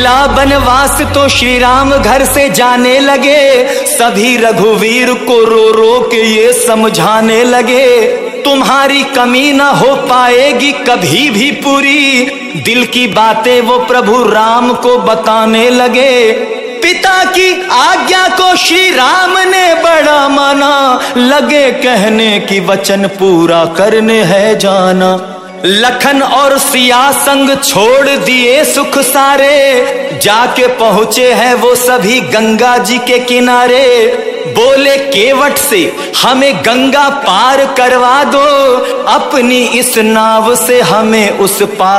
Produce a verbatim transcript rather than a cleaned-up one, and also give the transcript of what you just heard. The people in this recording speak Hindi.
ला बनवास तो श्री राम घर से जाने लगे, सभी रघुवीर को रो रो के ये समझाने लगे, तुम्हारी कमी ना हो पाएगी कभी भी पूरी। दिल की बातें वो प्रभु राम को बताने लगे। पिता की आज्ञा को श्री राम ने बड़ा माना, लगे कहने की वचन पूरा करने है जाना। लखन और सिया संग छोड़ दिए सुख सारे, जाके पहुंचे हैं वो सभी गंगा जी के किनारे। बोले केवट से हमें गंगा पार करवा दो, अपनी इस नाव से हमें उस पार